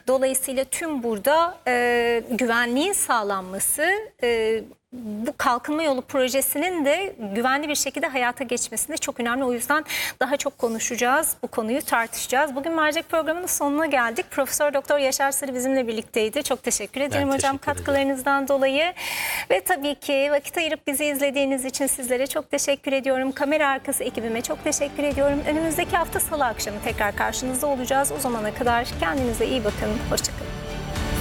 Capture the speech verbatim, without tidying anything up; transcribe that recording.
Dolayısıyla tüm burada e, güvenliğin sağlanması, e, bu kalkınma yolu projesinin de güvenli bir şekilde hayata geçmesinde çok önemli. O yüzden daha çok konuşacağız, bu konuyu tartışacağız. Bugün mercek programının sonuna geldik. Profesör Doktor Yaşar Sarı bizimle birlikteydi. Çok teşekkür ederim Ben hocam teşekkür katkılarınızdan ederim. dolayı. Ve tabii ki vakit ayırıp bizi izlediğiniz için sizlere çok teşekkür ediyorum. Kamera arkası ekibime çok teşekkür ediyorum. Önümüzdeki hafta Salı akşamı tekrar karşınızda olacağız. O zamana kadar kendinize iyi bakın. Hoşçakalın.